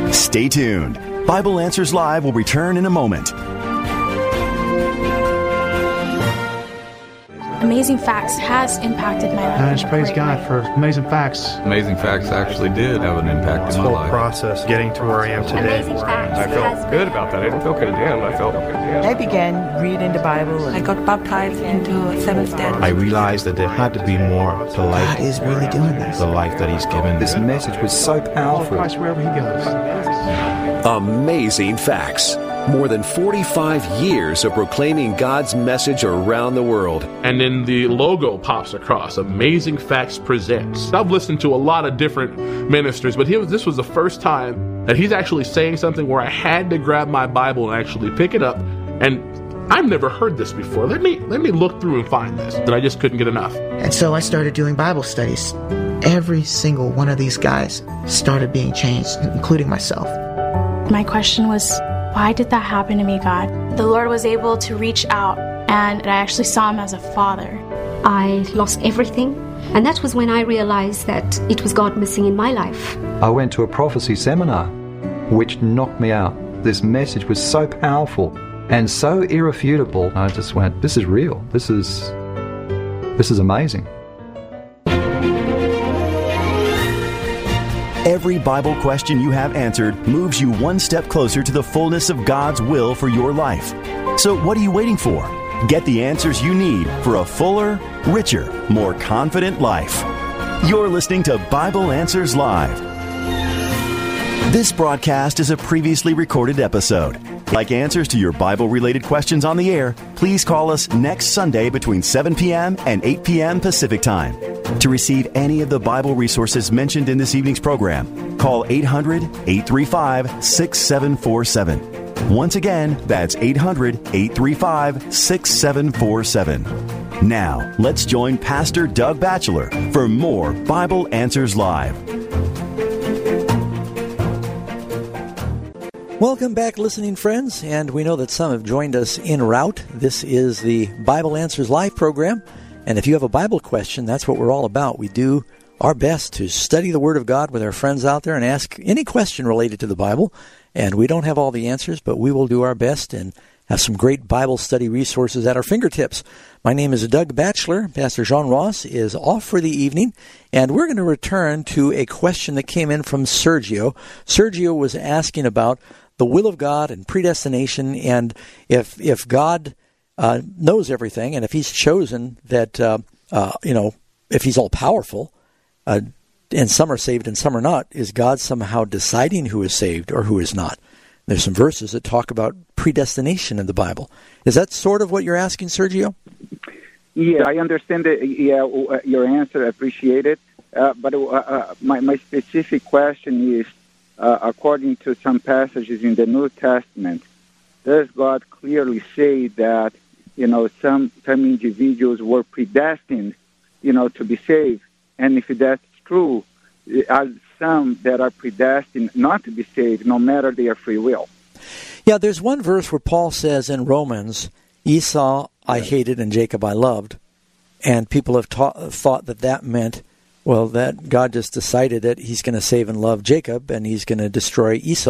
Stay tuned. Bible Answers Live will return in a moment. Amazing Facts has impacted my life. I just praise God for Amazing Facts. Amazing Facts actually did have an impact in my life. This whole process, getting to where I am today. Amazing Facts. I felt good about that. I didn't feel condemned. I felt I began reading the Bible. I got baptized into Seventh-day. I realized that there had to be more to life. God is really doing this. The life that He's given. This message was so powerful. Christ wherever He goes. Amazing Facts. More than 45 years of proclaiming God's message around the world. And then the logo pops across, Amazing Facts Presents. I've listened to a lot of different ministers, but this was the first time that he's actually saying something where I had to grab my Bible and actually pick it up. And I've never heard this before. Let me look through and find this. And I just couldn't get enough. And so I started doing Bible studies. Every single one of these guys started being changed, including myself. My question was, why did that happen to me, God? The Lord was able to reach out, and I actually saw Him as a father. I lost everything, and that was when I realized that it was God missing in my life. I went to a prophecy seminar, which knocked me out. This message was so powerful and so irrefutable. I just went, this is real. This is amazing. Every Bible question you have answered moves you one step closer to the fullness of God's will for your life. So what are you waiting for? Get the answers you need for a fuller, richer, more confident life. You're listening to Bible Answers Live. This broadcast is a previously recorded episode. Like answers to your Bible-related questions on the air, please call us next Sunday between 7 p.m. and 8 p.m. Pacific Time. To receive any of the Bible resources mentioned in this evening's program, call 800-835-6747. Once again, that's 800-835-6747. Now, let's join Pastor Doug Batchelor for more Bible Answers Live. Welcome back, listening friends, and we know that some have joined us en route. This is the Bible Answers Live program, and if you have a Bible question, that's what we're all about. We do our best to study the Word of God with our friends out there and ask any question related to the Bible, and we don't have all the answers, but we will do our best and have some great Bible study resources at our fingertips. My name is Doug Batchelor. Pastor Jean Ross is off for the evening, and we're going to return to a question that came in from Sergio. Sergio was asking about the will of God and predestination, and if God knows everything, and if He's chosen that, if He's all-powerful, and some are saved and some are not, is God somehow deciding who is saved or who is not? There's some verses that talk about predestination in the Bible. Is that sort of what you're asking, Sergio? Yeah, I understand your answer. I appreciate it. But my specific question is, according to some passages in the New Testament, does God clearly say that, some individuals were predestined, to be saved? And if that's true, are some that are predestined not to be saved, no matter their free will? Yeah, there's one verse where Paul says in Romans, Esau I hated and Jacob I loved. And people have thought that meant, well, that God just decided that He's going to save and love Jacob and He's going to destroy Esau.